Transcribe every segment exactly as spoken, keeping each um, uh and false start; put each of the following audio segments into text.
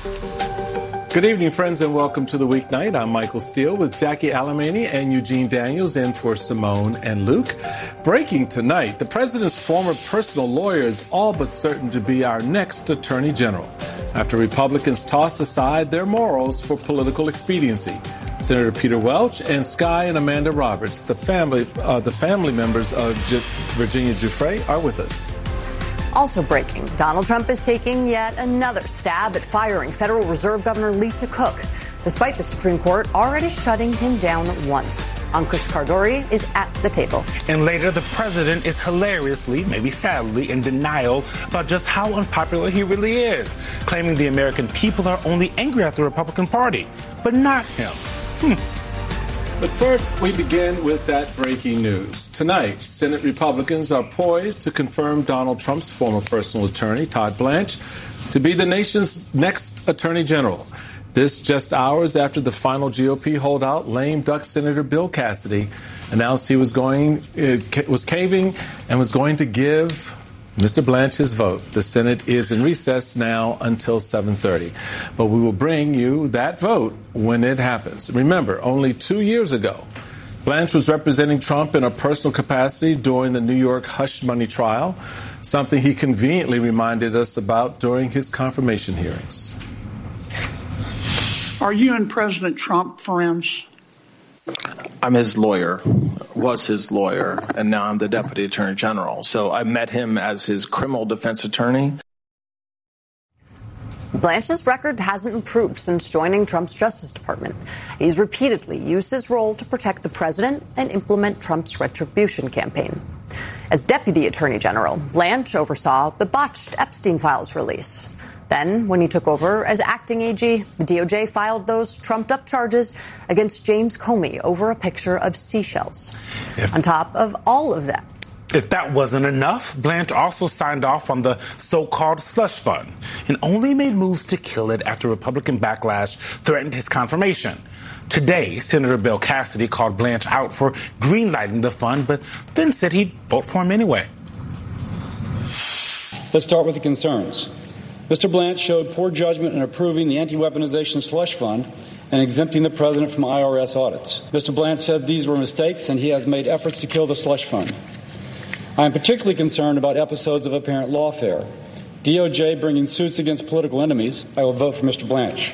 Good evening, friends, and welcome to the weeknight. I'm Michael Steele with Jackie Alamany and Eugene Daniels in for Simone and Luke. Breaking tonight, the president's former personal lawyer is all but certain to be our next attorney general after Republicans tossed aside their morals for political expediency. Senator Peter Welch and Sky and Amanda Roberts, the family, uh, the family members of G- Virginia Giuffre, are with us. Also breaking, Donald Trump is taking yet another stab at firing Federal Reserve Governor Lisa Cook, despite the Supreme Court already shutting him down once. Ankush Khardori is at the table. And later, the president is hilariously, maybe sadly, in denial about just how unpopular he really is, claiming the American people are only angry at the Republican Party, but not him. Hmm. But first, we begin with that breaking news. Tonight, Senate Republicans are poised to confirm Donald Trump's former personal attorney, Todd Blanche, to be the nation's next attorney general. This just hours after the final G O P holdout, lame duck Senator Bill Cassidy announced he was going was caving and was going to give Mister Blanche his vote. The Senate is in recess now until seven thirty. But we will bring you that vote when it happens. Remember, only two years ago, Blanche was representing Trump in a personal capacity during the New York hush money trial, something he conveniently reminded us about during his confirmation hearings. Are you and President Trump friends? I'm his lawyer, was his lawyer, and now I'm the Deputy Attorney General. So I met him as his criminal defense attorney. Blanche's record hasn't improved since joining Trump's Justice Department. He's repeatedly used his role to protect the president and implement Trump's retribution campaign. As Deputy Attorney General, Blanche oversaw the botched Epstein files release. Then, when he took over as acting A G, the D O J filed those trumped-up charges against James Comey over a picture of seashells. If, on top of all of that, if that wasn't enough, Blanche also signed off on the so-called slush fund and only made moves to kill it after Republican backlash threatened his confirmation. Today, Senator Bill Cassidy called Blanche out for greenlighting the fund, but then said he'd vote for him anyway. Let's start with the concerns. Mister Blanche showed poor judgment in approving the anti-weaponization slush fund and exempting the president from I R S audits. Mister Blanche said these were mistakes, and he has made efforts to kill the slush fund. I am particularly concerned about episodes of apparent lawfare. D O J bringing suits against political enemies. I will vote for Mister Blanche.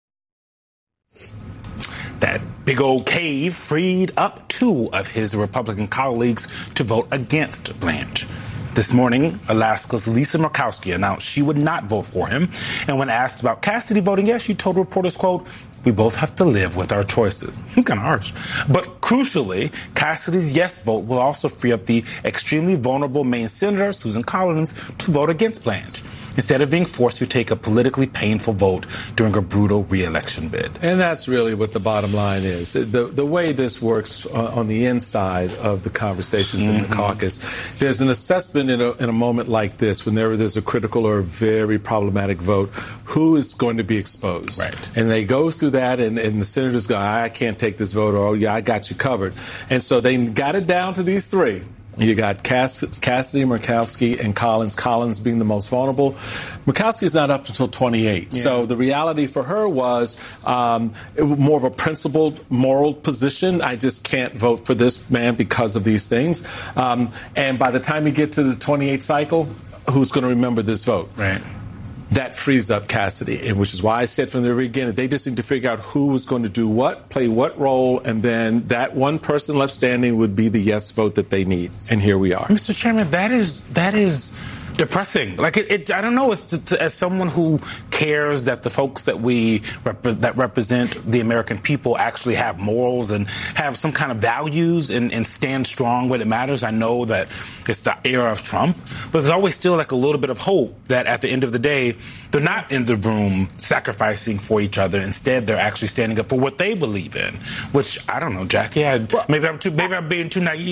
That big old cave freed up two of his Republican colleagues to vote against Blanche. This morning, Alaska's Lisa Murkowski announced she would not vote for him. And when asked about Cassidy voting yes, she told reporters, quote, "We both have to live with our choices." It's kind of harsh. But crucially, Cassidy's yes vote will also free up the extremely vulnerable Maine Senator, Susan Collins, to vote against Blanche, instead of being forced to take a politically painful vote during a brutal re-election bid. And that's really what the bottom line is. The the way this works on the inside of the conversations mm-hmm. in the caucus, there's an assessment in a, in a moment like this, whenever there's a critical or very problematic vote, who is going to be exposed. Right. And they go through that, and, and the senators go, I can't take this vote, or, oh, yeah, I got you covered. And so they got it down to these three. You got Cass- Cassidy, Murkowski, and Collins, Collins being the most vulnerable. Murkowski's not up until twenty-eight. Yeah. So the reality for her was um, it was more of a principled, moral position. I just can't vote for this man because of these things. Um, and by the time you get to the twenty-eight cycle, who's going to remember this vote? Right. That frees up Cassidy, which is why I said from the beginning, they just need to figure out who was going to do what, play what role, and then that one person left standing would be the yes vote that they need. And here we are. Mister Chairman, that is that is depressing. Like, it, it I don't know, it's to, to, as someone who cares that the folks that we rep- that represent the American people actually have morals and have some kind of values and, and stand strong when it matters. I know that it's the era of Trump, but there's always still like a little bit of hope that at the end of the day, they're not in the room sacrificing for each other. Instead, they're actually standing up for what they believe in, which I don't know, Jackie. I, well, maybe I'm too, maybe I'm being too naive.